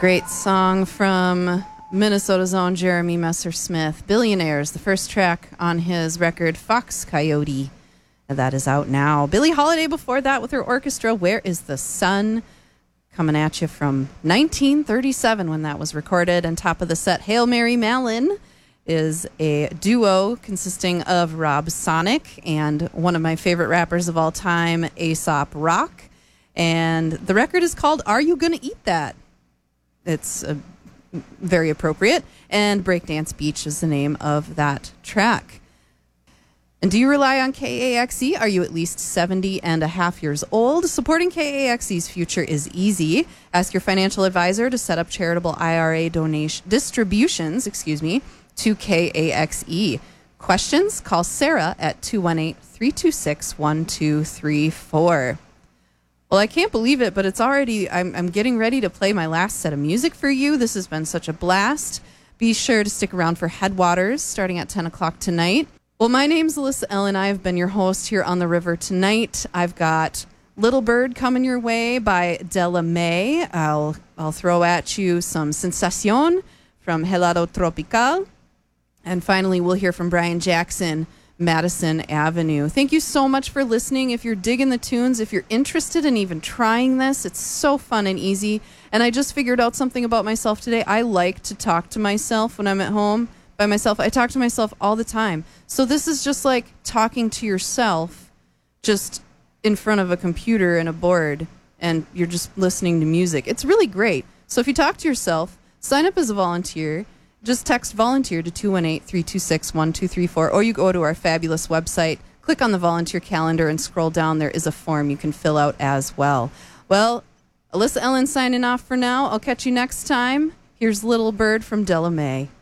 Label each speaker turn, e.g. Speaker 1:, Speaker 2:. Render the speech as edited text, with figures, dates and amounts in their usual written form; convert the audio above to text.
Speaker 1: Great song from Minnesota's own Jeremy Messersmith. Billionaires, the first track on his record, Fox Coyote. That is out now. Billie Holiday before that with her orchestra, Where is the Sun? Coming at you from 1937 when that was recorded. And top of the set, Hail Mary Mallon is a duo consisting of Rob Sonic and one of my favorite rappers of all time, Aesop Rock. And the record is called Are You Gonna Eat That? It's very appropriate. And Breakdance Beach is the name of that track. And do you rely on KAXE? Are you at least 70 and a half years old? Supporting KAXE's future is easy. Ask your financial advisor to set up charitable IRA distributions, to KAXE. Questions? Call Sarah at 218-326-1234. Well, I can't believe it, but it's already, I'm getting ready to play my last set of music for you. This has been such a blast. Be sure to stick around for Headwaters starting at 10 o'clock tonight. Well, my name's Alyssa Ellen. I've been your host here on The River tonight. I've got Little Bird coming your way by Della May. I'll throw at you some Sensacion from Helado Tropical. And finally, we'll hear from Brian Jackson, Madison Avenue. Thank you so much for listening. If you're digging the tunes, if you're interested in even trying this, it's so fun and easy. And I just figured out something about myself today. I like to talk to myself when I'm at home by myself. I talk to myself all the time. So this is just like talking to yourself just in front of a computer and a board, and you're just listening to music. It's really great. So if you talk to yourself, sign up as a volunteer. Just text volunteer to 218-326-1234, or you go to our fabulous website, click on the volunteer calendar, and scroll down. There is a form you can fill out as well. Well, Alyssa Ellen signing off for now. I'll catch you next time. Here's Little Bird from Della May.